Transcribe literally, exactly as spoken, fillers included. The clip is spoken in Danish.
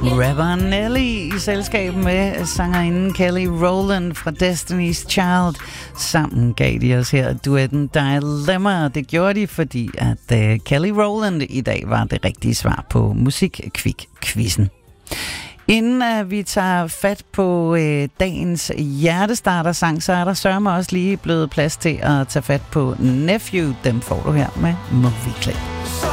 Rapper Nelly i selskab med sangerinden Kelly Rowland fra Destiny's Child. Sammen gav de os her duetten Dilemma. Det gjorde de, fordi at uh, Kelly Rowland i dag var det rigtige svar på Musikquik-quizzen. Inden uh, vi tager fat på uh, dagens hjertestarter-sang, så er der sørme også lige blevet plads til at tage fat på Nephew. Dem får du her med Movie Clip.